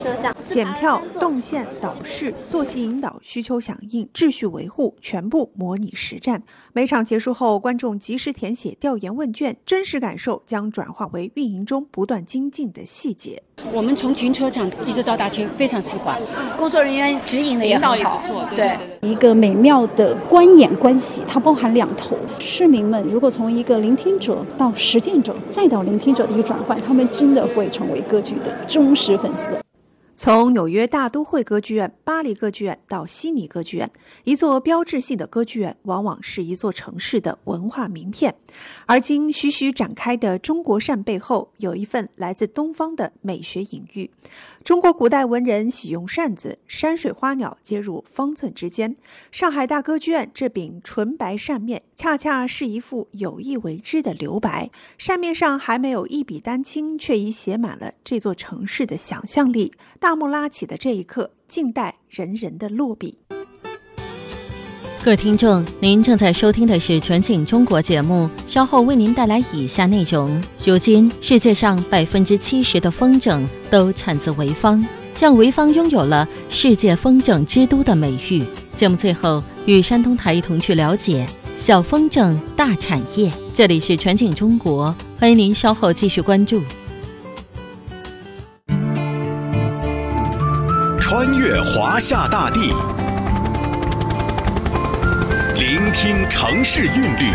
检票、动线、导视、作息引导、需求响应、秩序维护，全部模拟实战。每场结束后，观众及时填写调研问卷，真实感受将转化为运营中不断精进的细节。 我们从停车场一直到大厅非常丝滑， 工作人员指引的也很好， 对， 一个美妙的观演关系，它包含两头。市民们如果从一个聆听者到实践者，再到聆听者的一个转换，他们真的会成为歌剧的忠实粉丝。 从纽约大都会歌剧院、巴黎歌剧院到悉尼歌剧院，一座标志性的歌剧院往往是一座城市的文化名片。而今徐徐展开的中国扇背后，有一份来自东方的美学隐喻。中国古代文人喜用扇子，山水花鸟皆入方寸之间。上海大歌剧院这柄纯白扇面，恰恰是一幅有意为之的留白。扇面上还没有一笔丹青，却已写满了这座城市的想象力。大幕拉起的这一刻，静待人人的落笔。 各位听众，您正在收听的是全景中国节目，稍后为您带来以下内容。如今世界上70%的风筝都产自潍坊，让潍坊拥有了世界风筝之都的美誉。节目最后与山东台一同去了解小风筝大产业。这里是全景中国，欢迎您稍后继续关注。 穿越华夏大地，聆听城市韵律，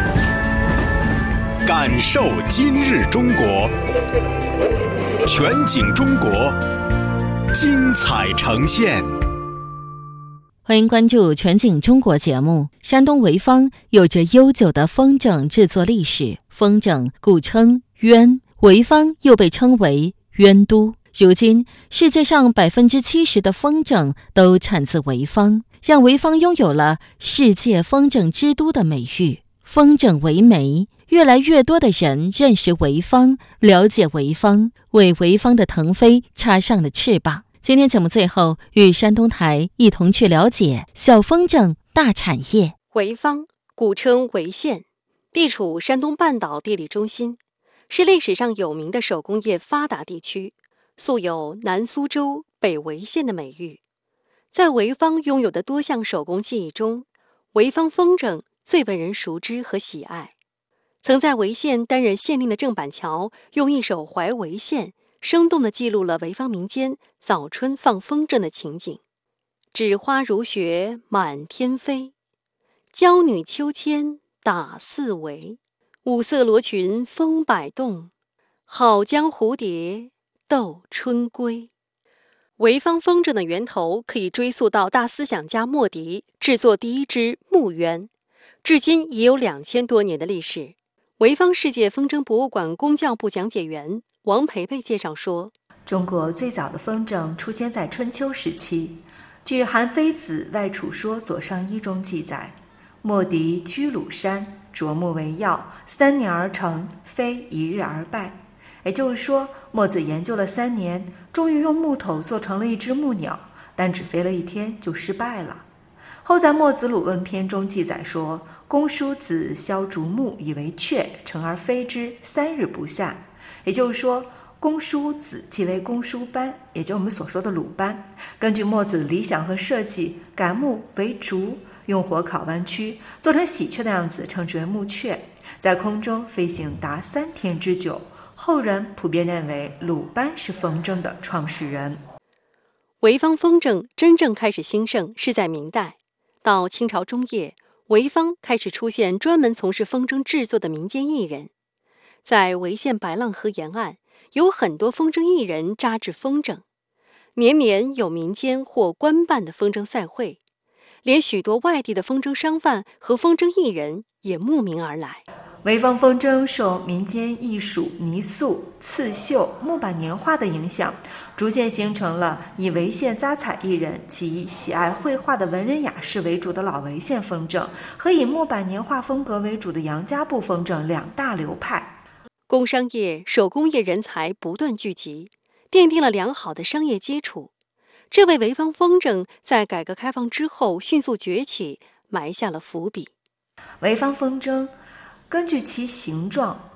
感受今日中国。全景中国，精彩呈现。 欢迎关注全景中国节目。山东潍坊有着悠久的风筝制作历史，风筝古称鸢，潍坊又被称为鸢都。如今世界上70%的风筝都产自潍坊，让潍坊拥有了世界风筝之都的美誉。风筝为媒，越来越多的人认识潍坊，了解潍坊，为潍坊的腾飞插上了翅膀。今天节目最后与山东台一同去了解小风筝大产业。 潍坊古称潍县，地处山东半岛地理中心，是历史上有名的手工业发达地区，素有南苏州、北潍县的美誉。在潍坊拥有的多项手工技艺中，潍坊风筝最为人熟知和喜爱。曾在潍县担任县令的郑板桥用一首《怀潍县》生动地记录了潍坊民间早春放风筝的情景。纸花如雪满天飞，娇女秋千打四围，五色罗裙风摆动，好将蝴蝶斗春归。潍坊风筝的源头可以追溯到大思想家莫迪制作第一只木鸢，至今已有2000多年的历史。潍坊世界风筝博物馆工教部讲解员王培培介绍说， 中国最早的风筝出现在春秋时期。据《韩非子外储说左上一》中记载，莫迪居鲁山，啄木为药，3年而成，非一日而败。也就是说，墨子研究了3年，终于用木头做成了一只木鸟，但只飞了1天就失败了。后在《墨子鲁问篇》中记载说，公叔子削竹木以为雀，乘而飞之，3日不下。也就是说，公叔子即为公叔班，也就是我们所说的鲁班。根据墨子的理想和设计，改木为竹，用火烤弯曲，做成喜鹊的样子，称之为木雀，在空中飞行达3天之久。后人普遍认为鲁班是风筝的创始人。 潍坊风筝真正开始兴盛是在明代，到清朝中叶，潍坊开始出现专门从事风筝制作的民间艺人。在潍县白浪河沿岸，有很多风筝艺人扎制风筝，年年有民间或官办的风筝赛会，连许多外地的风筝商贩和风筝艺人也慕名而来。 潍坊风筝受民间艺术泥塑、刺绣、木板年画的影响，逐渐形成了以潍县扎彩艺人及以喜爱绘画的文人雅士为主的老潍县风筝，和以木板年画风格为主的杨家埠风筝2大流派。 工商业、手工业人才不断聚集，奠定了良好的商业基础，这为潍坊风筝在改革开放之后迅速崛起埋下了伏笔。 潍坊风筝根据其形状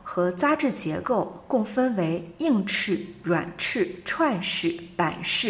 和扎质结构共分为硬式、软式、串式、板式